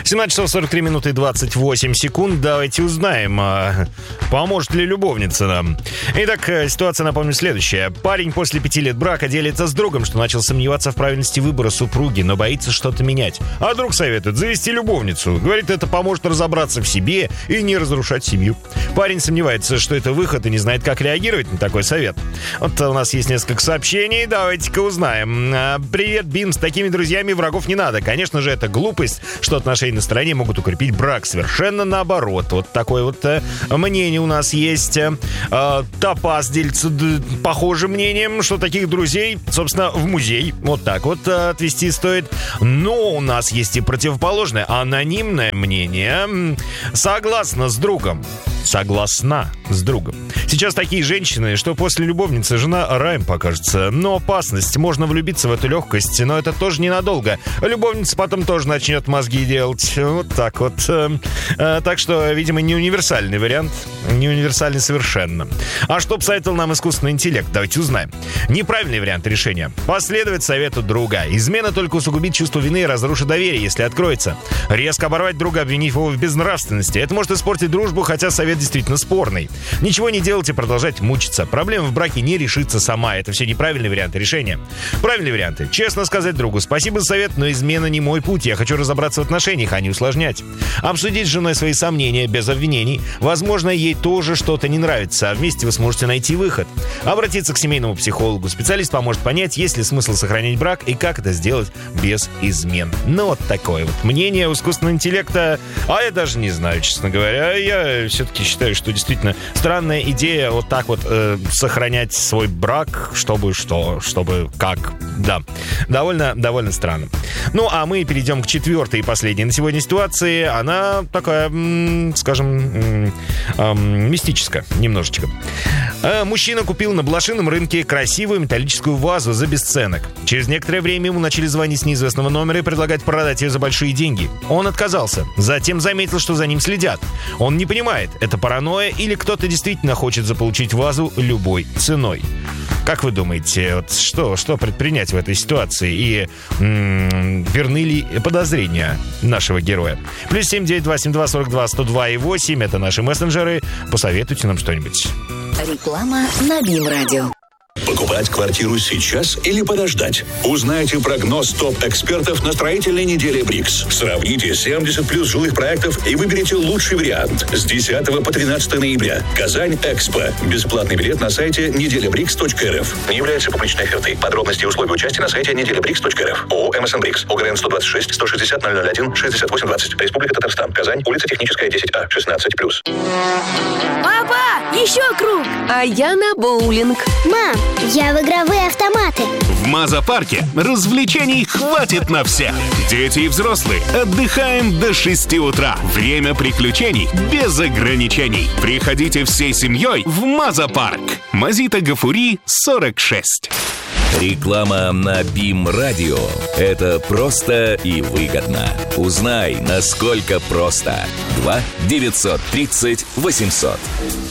17 часов 43 минуты и 28 секунд. Давайте узнаем, поможет ли любовница нам. Итак, ситуация, напомню, следующая. Парень после 5 лет брака делится с другом, что начал сомневаться в правильности выбора супруги, но боится что-то менять. А друг советует завести любовницу. Говорит, это поможет разобраться в себе и не разрушать семью. Парень сомневается, что это выход, и не знает, как реагировать на такой совет. Вот у нас есть несколько сообщений, давайте-ка узнаем. Привет, Бим, с такими друзьями врагов не надо. Конечно же, это глупость, что отношения на стороне могут укрепить брак. Совершенно наоборот. Вот такое вот мнение у нас есть. Топаз делится похожим мнением, что таких друзей, собственно, в музей вот так вот отвезти стоит. Но у нас есть и противоположное, анонимное мнение. Согласна с другом. Сейчас такие женщины, что после любовницы жена раем покажется. Но опасность. Можно влюбиться в эту легкость, но это тоже ненадолго. Любовница потом тоже начнет мозги делать. Вот так вот. Так что, видимо, не универсальный вариант. Не универсальный совершенно. А что посоветовал нам искусственный интеллект? Давайте узнаем. Неправильный вариант решения. Последовать совету друга. Измена только усугубит чувство вины и разрушит доверие, если откроется. Резко оборвать друга, обвинив его в безнравственности. Это может испортить дружбу, хотя совет действительно спорный. Ничего не делать и продолжать мучиться. Проблема в браке не решится сама. Это все неправильные варианты решения. Правильные варианты. Честно сказать другу: спасибо за совет, но измена не мой путь. Я хочу разобраться в отношениях, а не усложнять. Обсудить с женой свои сомнения без обвинений. Возможно, ей тоже что-то не нравится, а вместе вы сможете найти выход. Обратиться к семейному психологу. Специалист поможет понять, есть ли смысл сохранять брак и как это сделать без измен. Ну, вот такое вот мнение искусственного интеллекта. А я даже не знаю, честно говоря. Я все-таки считаю, что действительно странная идея вот так вот сохранять свой брак, чтобы как. Да, довольно странно. Ну, а мы перейдем к четвертой и последней на сегодня ситуации. Она такая, скажем, мистическая немножечко. Мужчина купил на блошином рынке красивую металлическую вазу за бесценок. Через некоторое время ему начали звонить с неизвестного номера и предлагать продать ее за большие деньги. Он отказался. Затем заметил, что за ним следят. Он не понимает, это паранойя или кто-то действительно хочет заполучить вазу любой ценой. Как вы думаете, вот что предпринять в этой ситуации? И верны ли подозрения нашего героя? Плюс 7-9-2-7-2 42 102 и 8. Это наши мессенджеры. Посоветуйте нам что-нибудь. Реклама на БИМ-радио. Покупать квартиру сейчас или подождать? Узнайте прогноз топ-экспертов на строительной неделе БРИКС. Сравните 70 плюс жилых проектов и выберите лучший вариант. С 10 по 13 ноября. Казань-Экспо. Бесплатный билет на сайте неделябрикс.рф. Не является публичной офертой. Подробности и условия участия на сайте неделябрикс.рф. ООО «МСН БРИКС». ОГРН 126 160 001 68 20. Республика Татарстан. Казань. Улица Техническая, 10А. 16+. Папа, еще круг! А я на боулинг. Мам, я в игровые автоматы. В Маза-парке развлечений хватит на всех. Дети и взрослые отдыхаем до 6 утра. Время приключений без ограничений. Приходите всей семьей в Маза-парк. Мазита Гафури, 46. Реклама на БИМ-радио. Это просто и выгодно. Узнай, насколько просто. 2 930 800.